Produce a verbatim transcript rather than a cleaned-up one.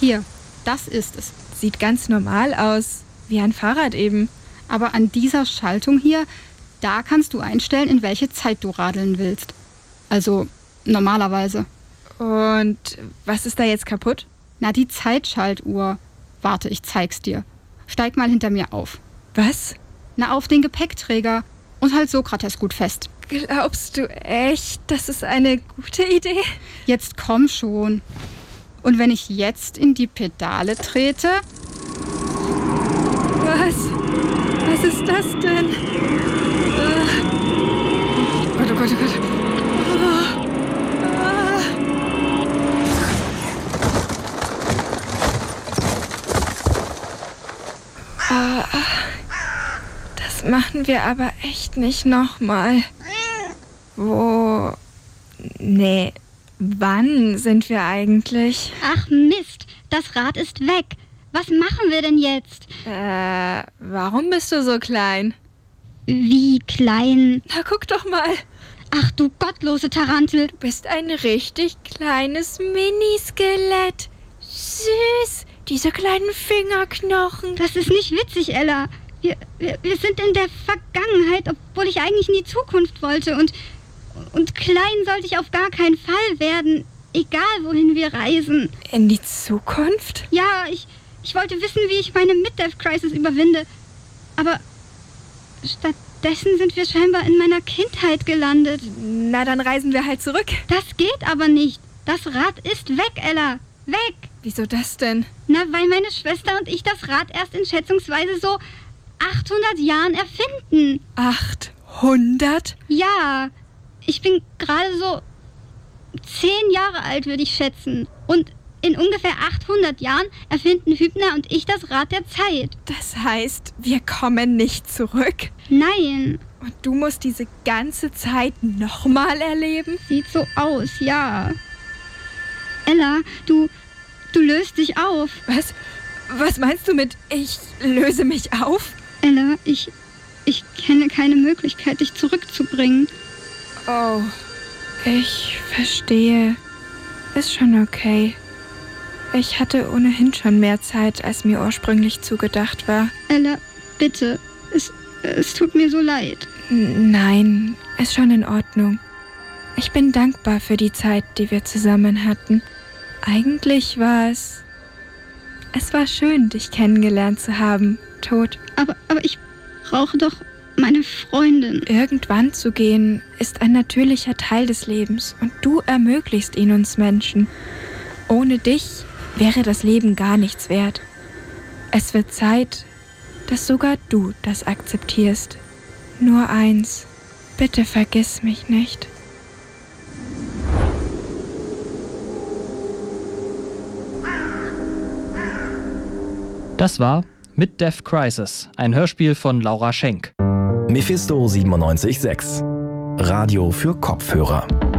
Hier, das ist es. Sieht ganz normal aus, wie ein Fahrrad eben. Aber an dieser Schaltung hier, da kannst du einstellen, in welche Zeit du radeln willst. Also normalerweise. Und was ist da jetzt kaputt? Na, die Zeitschaltuhr. Warte, ich zeig's dir. Steig mal hinter mir auf. Was? Na, auf den Gepäckträger. Und halt Sokrates gut fest. Glaubst du echt, das ist eine gute Idee? Jetzt komm schon. Und wenn ich jetzt in die Pedale trete... Was? Was ist das denn? Oh Gott, oh Gott, oh Gott. Oh. Oh. Das machen wir aber echt nicht nochmal. Wo... Nee, wann sind wir eigentlich? Ach Mist, das Rad ist weg. Was machen wir denn jetzt? Äh, warum bist du so klein? Wie klein? Na, guck doch mal. Ach du gottlose Tarantel. Du bist ein richtig kleines Miniskelett. Süß, diese kleinen Fingerknochen. Das ist nicht witzig, Ella. Wir, wir, wir sind in der Vergangenheit, obwohl ich eigentlich in die Zukunft wollte. Und, und klein sollte ich auf gar keinen Fall werden, egal wohin wir reisen. In die Zukunft? Ja, ich, ich wollte wissen, wie ich meine Mid-Death-Crisis überwinde. Aber stattdessen sind wir scheinbar in meiner Kindheit gelandet. Na, dann reisen wir halt zurück. Das geht aber nicht. Das Rad ist weg, Ella. Weg. Wieso das denn? Na, weil meine Schwester und ich das Rad erst in schätzungsweise so achthundert Jahren erfinden. achthundert? Ja, ich bin gerade so zehn Jahre alt, würde ich schätzen. Und in ungefähr achthundert Jahren erfinden Hübner und ich das Rad der Zeit. Das heißt, wir kommen nicht zurück? Nein. Und du musst diese ganze Zeit nochmal erleben? Sieht so aus, ja. Ella, du, du löst dich auf. Was? Was meinst du mit, ich löse mich auf? Ella, ich, ich kenne keine Möglichkeit, dich zurückzubringen. Oh, ich verstehe. Ist schon okay. Ich hatte ohnehin schon mehr Zeit, als mir ursprünglich zugedacht war. Ella, bitte. Es, es tut mir so leid. N- Nein, ist schon in Ordnung. Ich bin dankbar für die Zeit, die wir zusammen hatten. Eigentlich war es... Es war schön, dich kennengelernt zu haben, Tod. Aber, aber ich brauche doch meine Freundin. Irgendwann zu gehen, ist ein natürlicher Teil des Lebens und du ermöglichst ihn uns Menschen. Ohne dich wäre das Leben gar nichts wert. Es wird Zeit, dass sogar du das akzeptierst. Nur eins, bitte vergiss mich nicht. Das war Mid-Death Crisis, ein Hörspiel von Laura Schenk. Mephisto siebenundneunzig Komma sechs. Radio für Kopfhörer.